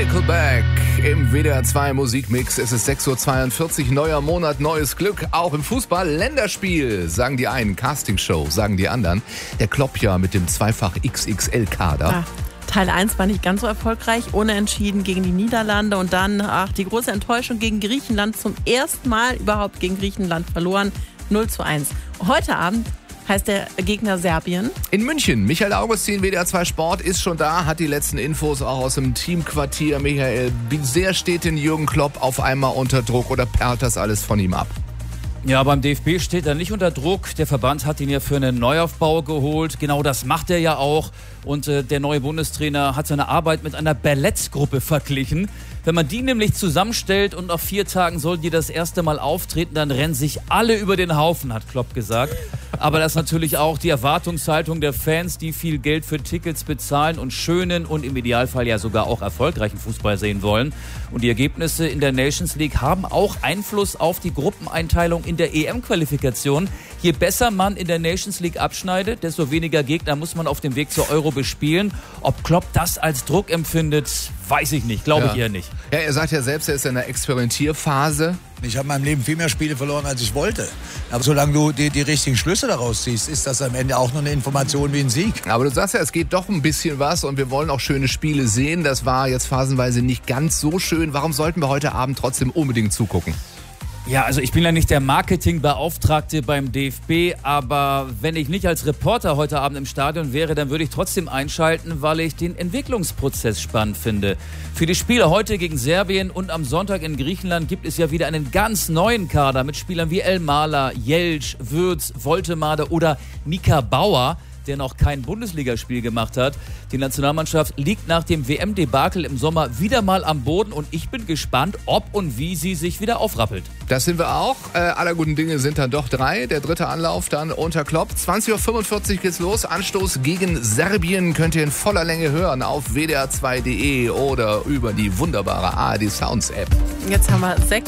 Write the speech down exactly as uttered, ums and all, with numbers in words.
Nickelback im W D R zwei Musikmix. Es ist sechs Uhr zweiundvierzig, neuer Monat, neues Glück. Auch im Fußball Länderspiel, sagen die einen. Castingshow, sagen die anderen. Der Kloppja mit dem zweifach X X L-Kader. Ah. Teil eins war nicht ganz so erfolgreich, unentschieden gegen die Niederlande und dann, ach, die große Enttäuschung gegen Griechenland, zum ersten Mal überhaupt gegen Griechenland verloren, null zu eins. Heute Abend heißt der Gegner Serbien. In München, Michael Augustin, W D R zwei Sport, ist schon da, hat die letzten Infos auch aus dem Teamquartier. Michael, wie sehr steht denn Jürgen Klopp auf einmal unter Druck oder perlt das alles von ihm ab? Ja, beim D F B steht er nicht unter Druck. Der Verband hat ihn ja für einen Neuaufbau geholt. Genau das macht er ja auch. Und äh, der neue Bundestrainer hat seine Arbeit mit einer Ballettgruppe verglichen. Wenn man die nämlich zusammenstellt und nach vier Tagen sollen die das erste Mal auftreten, dann rennen sich alle über den Haufen, hat Klopp gesagt. Aber das ist natürlich auch die Erwartungshaltung der Fans, die viel Geld für Tickets bezahlen und schönen und im Idealfall ja sogar auch erfolgreichen Fußball sehen wollen. Und die Ergebnisse in der Nations League haben auch Einfluss auf die Gruppeneinteilung in der E M-Qualifikation. Je besser man in der Nations League abschneidet, desto weniger Gegner muss man auf dem Weg zur Euro bespielen. Ob Klopp das als Druck empfindet, weiß ich nicht, glaube ja. ich eher nicht. Ja, er sagt ja selbst, er ist in einer Experimentierphase. Ich habe in meinem Leben viel mehr Spiele verloren, als ich wollte. Aber solange du die, die richtigen Schlüsse daraus ziehst, ist das am Ende auch nur eine Information wie ein Sieg. Aber du sagst ja, es geht doch ein bisschen was und wir wollen auch schöne Spiele sehen. Das war jetzt phasenweise nicht ganz so schön. Warum sollten wir heute Abend trotzdem unbedingt zugucken? Ja, also ich bin ja nicht der Marketingbeauftragte beim D F B, aber wenn ich nicht als Reporter heute Abend im Stadion wäre, dann würde ich trotzdem einschalten, weil ich den Entwicklungsprozess spannend finde. Für die Spiele heute gegen Serbien und am Sonntag in Griechenland gibt es ja wieder einen ganz neuen Kader mit Spielern wie Elmalah, Jeltsch, Würz, Woltemade oder Mika Bauer, der noch kein Bundesligaspiel gemacht hat. Die Nationalmannschaft liegt nach dem W M-Debakel im Sommer wieder mal am Boden und ich bin gespannt, ob und wie sie sich wieder aufrappelt. Das sind wir auch. Äh, aller guten Dinge sind dann doch drei. Der dritte Anlauf dann unter Klopp. zwanzig Uhr fünfundvierzig geht's los. Anstoß gegen Serbien könnt ihr in voller Länge hören auf w d r zwei punkt d e oder über die wunderbare A R D Sounds App. Jetzt haben wir sechs